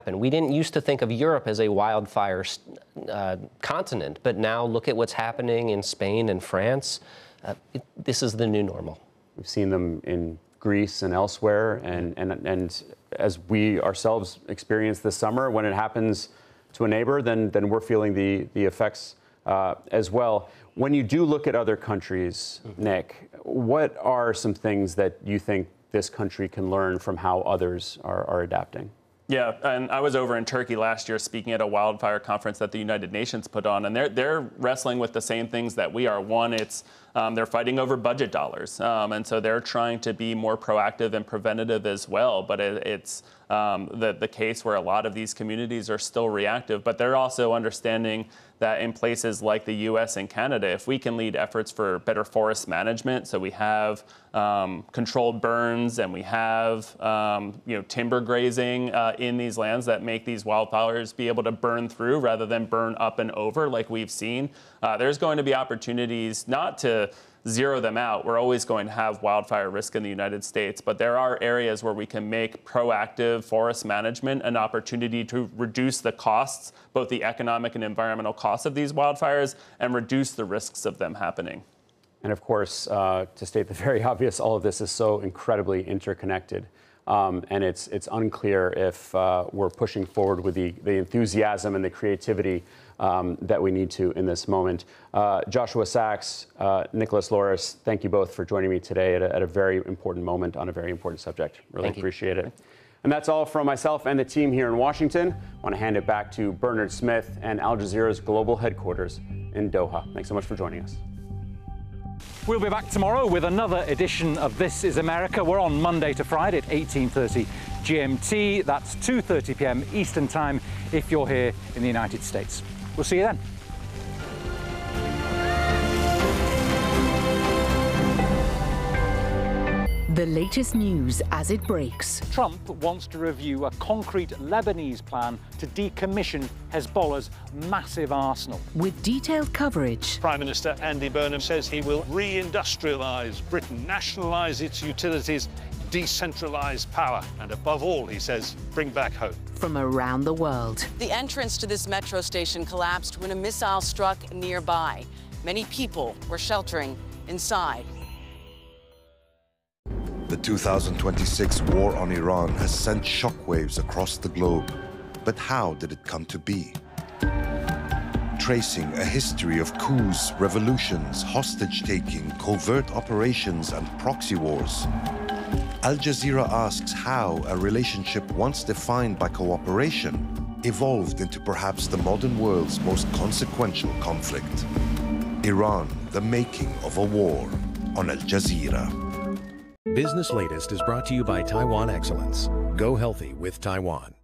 And we didn't used to think of Europe as a wildfire continent, but now look at what's happening in Spain and France. This is the new normal. We've seen them in Greece and elsewhere, and as we ourselves experienced this summer, when it happens to a neighbor, then we're feeling the effects as well. When you do look at other countries, Nick, what are some things that you think this country can learn from how others are adapting? Yeah, and I was over in Turkey last year speaking at a wildfire conference that the United Nations put on, and they're wrestling with the same things that we are. One, it's they're fighting over budget dollars, and so they're trying to be more proactive and preventative as well. But it's the case where a lot of these communities are still reactive, but they're also understanding that in places like the U.S. and Canada, if we can lead efforts for better forest management, so we have controlled burns and we have timber grazing in these lands that make these wildfires be able to burn through rather than burn up and over like we've seen, there's going to be opportunities not to zero them out. We're always going to have wildfire risk in the United States, but there are areas where we can make proactive forest management an opportunity to reduce the costs, both the economic and environmental costs of these wildfires, and reduce the risks of them happening. And of course, to state the very obvious, all of this is so incredibly interconnected. And it's unclear if we're pushing forward with the enthusiasm and the creativity that we need to in this moment. Joshua Sachs, Nicholas Loris, thank you both for joining me today at a very important moment on a very important subject. Really appreciate it. And that's all from myself and the team here in Washington. I want to hand it back to Bernard Smith and Al Jazeera's global headquarters in Doha. Thanks so much for joining us. We'll be back tomorrow with another edition of This is America. We're on Monday to Friday at 18:30 GMT. That's 2:30 p.m. Eastern Time if you're here in the United States. We'll see you then. The latest news as it breaks. Trump wants to review a concrete Lebanese plan to decommission Hezbollah's massive arsenal. With detailed coverage. Prime Minister Andy Burnham says he will re-industrialise Britain, nationalise its utilities, decentralise power, and above all, he says, bring back hope. From around the world. The entrance to this metro station collapsed when a missile struck nearby. Many people were sheltering inside. The 2026 war on Iran has sent shockwaves across the globe. But how did it come to be? Tracing a history of coups, revolutions, hostage-taking, covert operations, and proxy wars, Al Jazeera asks how a relationship once defined by cooperation evolved into perhaps the modern world's most consequential conflict. Iran, the making of a war, on Al Jazeera. Business Latest is brought to you by Taiwan Excellence. Go healthy with Taiwan.